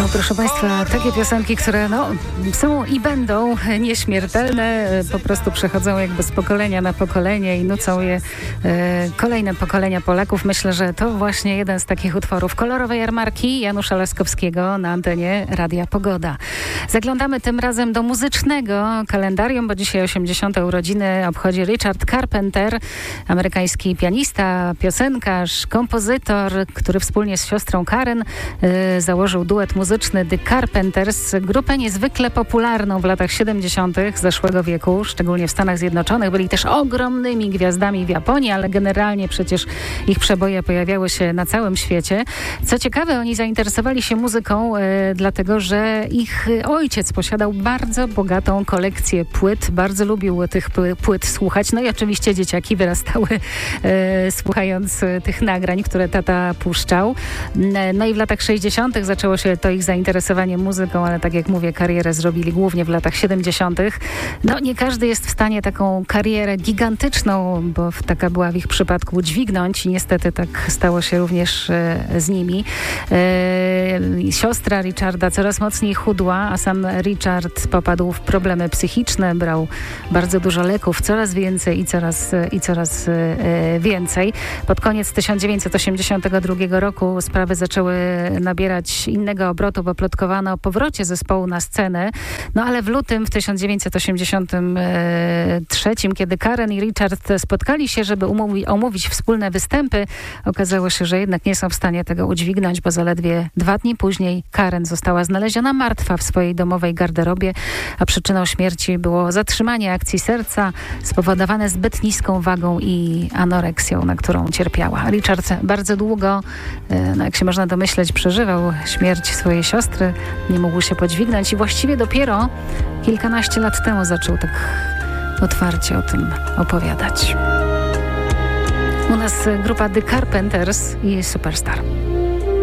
proszę Państwa, takie piosenki, które są i będą nieśmiertelne, po prostu przechodzą jakby z pokolenia na pokolenie i nucą je kolejne pokolenia Polaków. Myślę, że to właśnie jeden z takich utworów. Kolorowe jarmarki Janusza Laskowskiego na antenie Radia Pogoda. Zaglądamy tym razem do muzycznego kalendarium, bo dzisiaj 80. urodziny obchodzi Richard Carpenter, amerykański pianista, piosenkarz, kompozytor, który wspólnie z siostrą Karen założył duet muzyczny The Carpenters, grupę niezwykle popularną w latach 70. zeszłego wieku, szczególnie w Stanach Zjednoczonych. Byli też ogromnymi gwiazdami w Japonii, ale generalnie przecież ich przeboje pojawiały się na całym świecie. Co ciekawe, oni zainteresowali się muzyką, dlatego że ich ojciec posiadał bardzo bogatą kolekcję płyt, bardzo lubił tych płyt słuchać, no i oczywiście dzieciaki wyrastały słuchając tych nagrań, które tata puszczał. No i w latach 60. zaczęło się to ich zainteresowanie muzyką, ale tak jak mówię, karierę zrobili głównie w latach 70. No nie każdy jest w stanie taką karierę gigantyczną, bo taka była w ich przypadku, dźwignąć i niestety tak stało się również z nimi. Siostra Richarda coraz mocniej chudła, a sam Richard popadł w problemy psychiczne, brał bardzo dużo leków, coraz więcej i coraz więcej. Pod koniec 1982 roku sprawy zaczęły nabierać innego obrotu, bo plotkowano o powrocie zespołu na scenę. No ale w lutym w 1983, kiedy Karen i Richard spotkali się, żeby omówić wspólne występy, okazało się, że jednak nie są w stanie tego udźwignąć, bo zaledwie 2 dni później Karen została znaleziona martwa w swojej domowej garderobie, a przyczyną śmierci było zatrzymanie akcji serca spowodowane zbyt niską wagą i anoreksją, na którą cierpiała. Richard bardzo długo, jak się można domyśleć, przeżywał śmierć swojej siostry, nie mógł się podźwignąć i właściwie dopiero kilkanaście lat temu zaczął tak otwarcie o tym opowiadać. U nas grupa The Carpenters i Superstar.